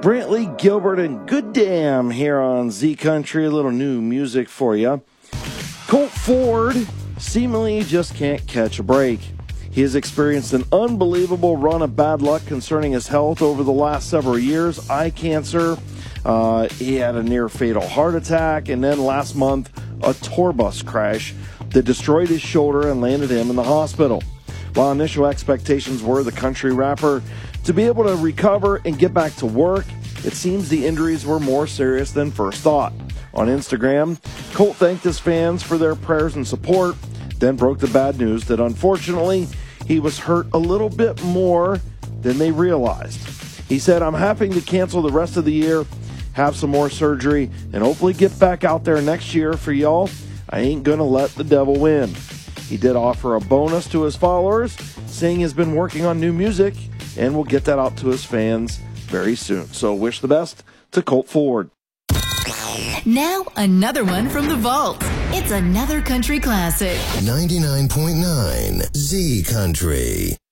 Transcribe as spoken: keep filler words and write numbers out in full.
Brantley Gilbert and Good Damn here on Z Country. A little new music for you. Colt Ford seemingly just can't catch a break. He has experienced an unbelievable run of bad luck concerning his health over the last several years. Eye cancer, uh, he had a near-fatal heart attack, and then last month, a tour bus crash that destroyed his shoulder and landed him in the hospital. While initial expectations were the country rapper to be able to recover and get back to work, it seems the injuries were more serious than first thought. On Instagram, Colt thanked his fans for their prayers and support, then broke the bad news that unfortunately he was hurt a little bit more than they realized. He said, "I'm having to cancel the rest of the year, have some more surgery, and hopefully get back out there next year for y'all. I ain't gonna let the devil win." He did offer a bonus to his followers, saying he's been working on new music and will get that out to his fans very soon. So wish the best to Colt Ford. Now another one from the vault. It's another country classic. ninety-nine point nine Z Country.